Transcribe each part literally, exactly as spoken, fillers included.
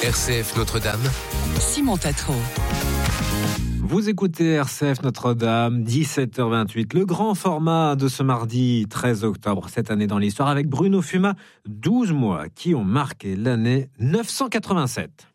R C F Notre-Dame, Simon Tatro. Vous écoutez R C F Notre-Dame, dix-sept heures vingt-huit, le grand format de ce mardi treize octobre, cette année dans l'histoire, avec Bruno Fuma, douze mois qui ont marqué l'année neuf cent quatre-vingt-sept.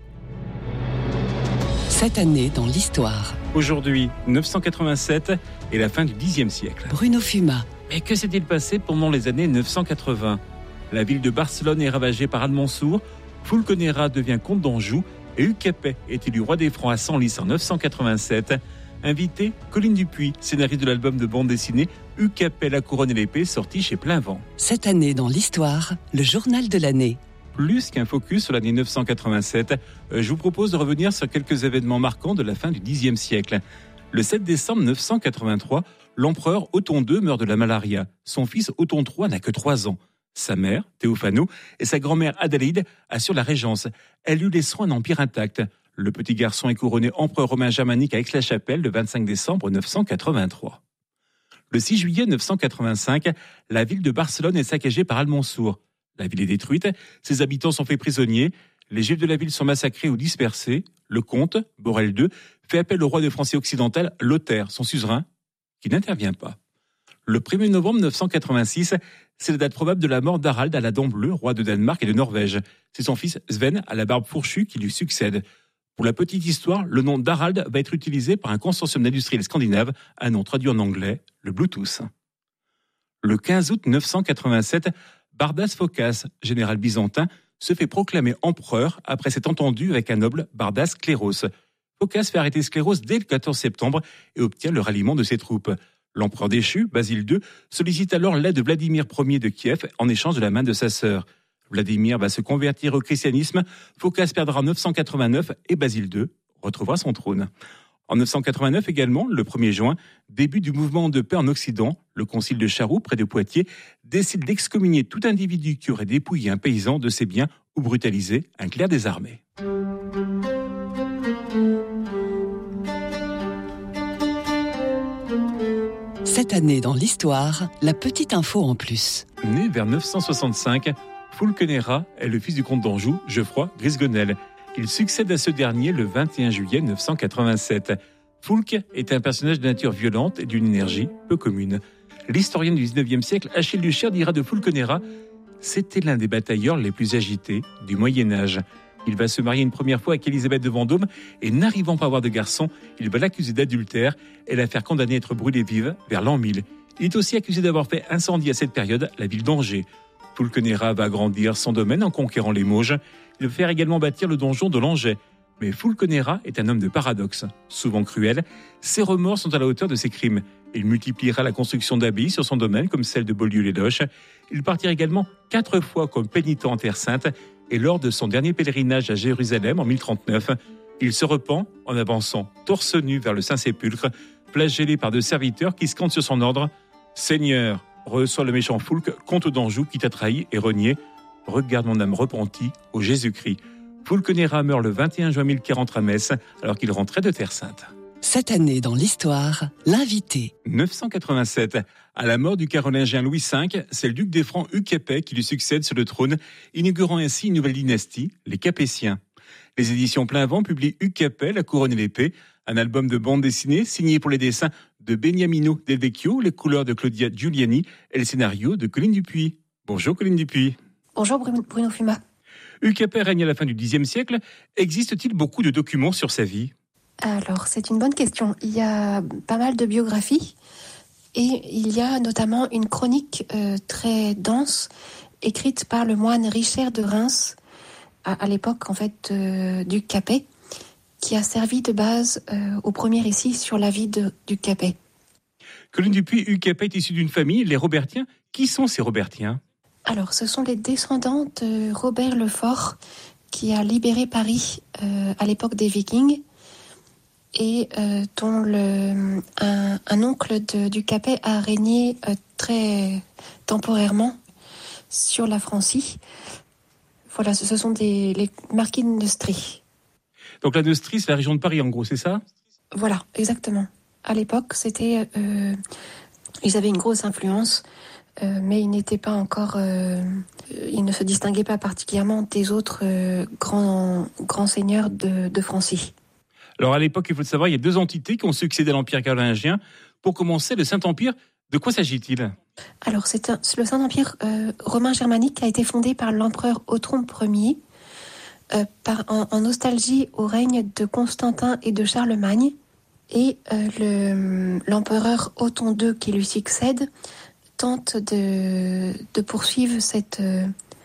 Cette année dans l'histoire. Aujourd'hui, neuf cent quatre-vingt-sept et la fin du dixième siècle. Bruno Fuma. Mais que s'est-il passé pendant les années neuf cent quatre-vingts ? La ville de Barcelone est ravagée par Al-Mansour, Fulconera devient comte d'Anjou et Hugues Capet est élu roi des Francs à Senlis en neuf cent quatre-vingt-sept. Invité, Coline Dupuis, scénariste de l'album de bande dessinée Hugues Capet, la couronne et l'épée, sorti chez Plein Vent. Cette année dans l'histoire, le journal de l'année. Plus qu'un focus sur l'année neuf cent quatre-vingt-sept, je vous propose de revenir sur quelques événements marquants de la fin du dixième siècle. Le sept décembre neuf cent quatre-vingt-trois, l'empereur Othon deux meurt de la malaria. Son fils Othon trois n'a que trois ans. Sa mère, Théophano, et sa grand-mère Adélaïde assurent la régence. Elle lui laisseront un empire intact. Le petit garçon est couronné empereur romain germanique à Aix-la-Chapelle le vingt-cinq décembre neuf cent quatre-vingt-trois. Le six juillet neuf cent quatre-vingt-cinq, la ville de Barcelone est saccagée par Al-Mansour. La ville est détruite, ses habitants sont faits prisonniers, les juifs de la ville sont massacrés ou dispersés. Le comte, Borel deux, fait appel au roi de France occidentale, Lothaire, son suzerain, qui n'intervient pas. Le premier novembre neuf cent quatre-vingt-six, c'est la date probable de la mort d'Harald à la dent bleue, roi de Danemark et de Norvège. C'est son fils Sven, à la barbe fourchue, qui lui succède. Pour la petite histoire, le nom d'Harald va être utilisé par un consortium d'industriels scandinaves, un nom traduit en anglais, le Bluetooth. Le quinze août neuf cent quatre-vingt-sept, Bardas Phocas, général byzantin, se fait proclamer empereur après s'être entendu avec un noble, Bardas Cléros. Phocas fait arrêter Scléros dès le quatorze septembre et obtient le ralliement de ses troupes. L'empereur déchu, Basile deux, sollicite alors l'aide de Vladimir Ier de Kiev en échange de la main de sa sœur. Vladimir va se convertir au christianisme, Phocas perdra en neuf cent quatre-vingt-neuf et Basile deux retrouvera son trône. En neuf cent quatre-vingt-neuf également, le premier juin, début du mouvement de paix en Occident, le concile de Charroux, près de Poitiers, décide d'excommunier tout individu qui aurait dépouillé un paysan de ses biens ou brutalisé un clerc des armées. Cette année dans l'histoire, la petite info en plus. Né vers neuf cent soixante-cinq, Fulconera est le fils du comte d'Anjou, Geoffroy Grisgonel. Il succède à ce dernier le vingt et un juillet neuf cent quatre-vingt-sept. Fulk est un personnage de nature violente et d'une énergie peu commune. L'historien du dix-neuvième siècle, Achille Ducher, dira de Fulconera « C'était l'un des batailleurs les plus agités du Moyen-Âge ». Il va se marier une première fois avec Élisabeth de Vendôme et n'arrivant pas à avoir de garçon, il va l'accuser d'adultère et la faire condamner à être brûlée vive vers l'an mille. Il est aussi accusé d'avoir fait incendier à cette période la ville d'Angers. Fulconera va agrandir son domaine en conquérant les Mauges. Il va faire également bâtir le donjon de Langeais. Mais Fulconera est un homme de paradoxe. Souvent cruel, ses remords sont à la hauteur de ses crimes. Il multipliera la construction d'abbayes sur son domaine, comme celle de Beaulieu-les-Loches. Il partira également quatre fois comme pénitent en Terre Sainte. Et lors de son dernier pèlerinage à Jérusalem en mille trente-neuf, il se repent en avançant torse nu vers le Saint-Sépulcre, flagellé par deux serviteurs qui scandent sur son ordre « Seigneur, reçois le méchant Fulk, comte d'Anjou, qui t'a trahi et renié. Regarde mon âme repentie au Jésus-Christ. » Fulconera meurt le vingt et un juin mille quarante à Metz, alors qu'il rentrait de Terre Sainte. Cette année dans l'histoire, l'invité. neuf cent quatre-vingt-sept. À la mort du carolingien Louis cinq, c'est le duc des Francs Hugues Capet qui lui succède sur le trône, inaugurant ainsi une nouvelle dynastie, les Capétiens. Les éditions Plein Vent publient Hugues Capet, la couronne et l'épée, un album de bande dessinée signé pour les dessins de Beniamino Del Vecchio, les couleurs de Claudia Giuliani et le scénario de Coline Dupuis. Bonjour Coline Dupuis. Bonjour Bruno Fuma. Hugues Capet règne à la fin du dixième siècle. Existe-t-il beaucoup de documents sur sa vie ? Alors, c'est une bonne question. Il y a pas mal de biographies et il y a notamment une chronique euh, très dense écrite par le moine Richard de Reims à, à l'époque en fait euh, du Capet, qui a servi de base euh, au premier récit sur la vie de, du Capet. Coline Dupuis, Hugues Capet est issu d'une famille, les Robertiens. Qui sont ces Robertiens ? Alors, ce sont les descendants de Robert le Fort, qui a libéré Paris euh, à l'époque des Vikings, et euh, dont le, un, un oncle de, du Capet a régné euh, très temporairement sur la Francie. Voilà, ce, ce sont des, les marquis de Neustrie. Donc la Neustrie, c'est la région de Paris, en gros, c'est ça ? Voilà, exactement. À l'époque, c'était, euh, ils avaient une grosse influence euh, mais il n'était pas encore, euh, il ne se distinguait pas particulièrement des autres euh, grands, grands seigneurs de, de Francie. Alors à l'époque, il faut le savoir, il y a deux entités qui ont succédé à l'Empire carolingien. Pour commencer, le Saint-Empire, de quoi s'agit-il ? Alors, c'est un, le Saint-Empire euh, romain germanique a été fondé par l'empereur Othon Ier, euh, par, en, en nostalgie au règne de Constantin et de Charlemagne. Et euh, le, l'empereur Othon deux, qui lui succède, tente de, de poursuivre cette, euh,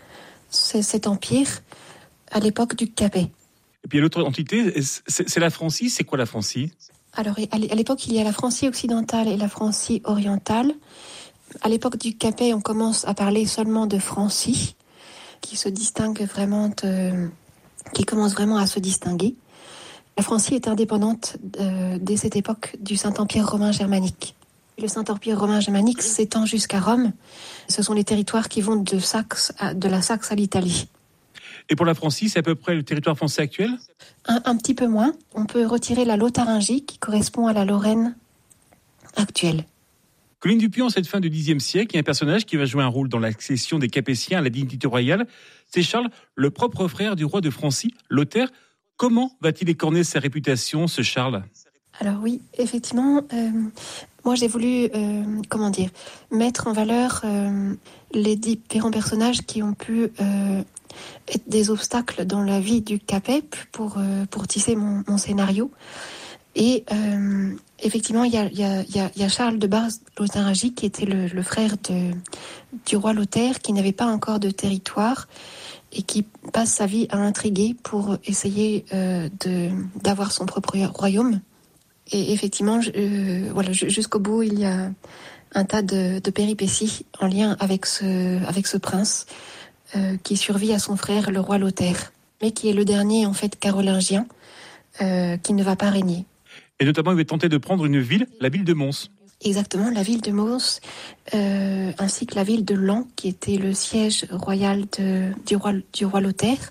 cet empire à l'époque du Capet. Et puis l'autre entité, c'est, c'est la Francie. C'est quoi la Francie ? Alors, à l'époque, il y a la Francie occidentale et la Francie orientale. À l'époque du Capet, on commence à parler seulement de Francie, qui se distingue vraiment, de, qui commence vraiment à se distinguer. La Francie est indépendante euh, dès cette époque du Saint-Empire romain germanique. Le Saint-Empire romain germanique s'étend jusqu'à Rome. Ce sont les territoires qui vont de, Saxe à, de la Saxe à l'Italie. Et pour la Francie, c'est à peu près le territoire français actuel ? un, un petit peu moins. On peut retirer la Lotharingie, qui correspond à la Lorraine actuelle. Coline Dupuis, en cette fin du Xe siècle, il y a un personnage qui va jouer un rôle dans l'accession des Capétiens à la dignité royale. C'est Charles, le propre frère du roi de Francie, Lothaire. Comment va-t-il écorner sa réputation, ce Charles ? Alors oui, effectivement, euh, moi j'ai voulu, euh, comment dire, mettre en valeur euh, les différents personnages qui ont pu euh, être des obstacles dans la vie du Capet pour, euh, pour tisser mon, mon scénario. Et euh, effectivement, il y a, y, a, y, a, y a Charles de Bar-Lotharingie qui était le, le frère de, du roi Lothaire, qui n'avait pas encore de territoire et qui passe sa vie à intriguer pour essayer euh, de, d'avoir son propre royaume. Et effectivement, euh, voilà, jusqu'au bout, il y a un tas de, de péripéties en lien avec ce, avec ce prince euh, qui survit à son frère, le roi Lothaire, mais qui est le dernier en fait carolingien euh, qui ne va pas régner. Et notamment, il va tenter de prendre une ville, la ville de Mons. Exactement, la ville de Mons, euh, ainsi que la ville de Laon, qui était le siège royal de, du, roi, du roi Lothaire,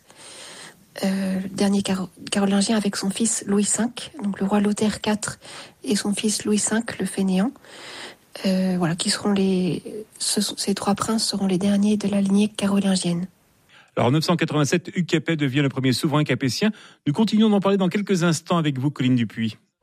euh, dernier car- carolingien avec son fils Louis cinq, donc le roi Lothaire quatre et son fils Louis cinq, le fainéant. Euh, voilà, qui seront les, ce sont, ces trois princes seront les derniers de la lignée carolingienne. Alors en neuf cent quatre-vingt-sept, Hugues Capet devient le premier souverain capétien. Nous continuons d'en parler dans quelques instants avec vous, Coline Dupuis.